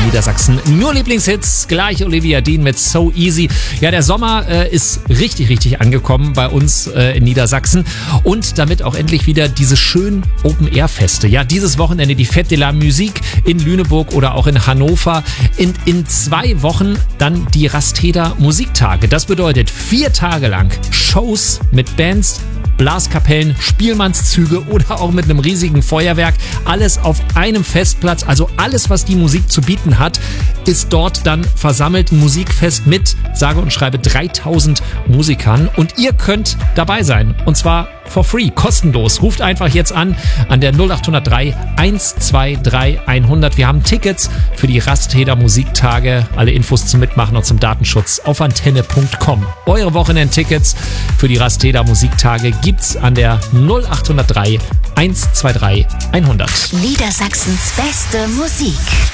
Niedersachsen. Nur Lieblingshits, gleich Olivia Dean mit So Easy. Ja, der Sommer ist richtig angekommen bei uns in Niedersachsen und damit auch endlich wieder diese schönen Open-Air-Feste. Ja, dieses Wochenende die Fête de la Musique in Lüneburg oder auch in Hannover. In 2 Wochen dann die Rasteder Musiktage. Das bedeutet 4 Tage lang Shows mit Bands, Blaskapellen, Spielmannszüge oder auch mit einem riesigen Feuerwerk. Alles auf einem Festplatz, also alles, was die Musik zu bieten hat, ist dort dann versammelt. Ein Musikfest mit, sage und schreibe, 3000 Musikern. Und ihr könnt dabei sein. Und zwar for free, kostenlos. Ruft einfach jetzt an der 0803 123 100. Wir haben Tickets für die Rasteder Musiktage. Alle Infos zum Mitmachen und zum Datenschutz auf antenne.com. Eure Wochenendtickets für die Rasteder Musiktage gibt's an der 0803 123 100. Niedersachsens beste Musik.